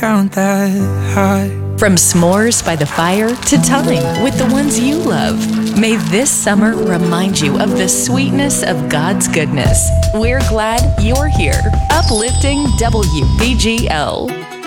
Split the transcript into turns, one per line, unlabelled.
count that high.
From s'mores by the fire to time with the ones you love. May this summer remind you of the sweetness of God's goodness. We're glad you're here. Uplifting WBGL.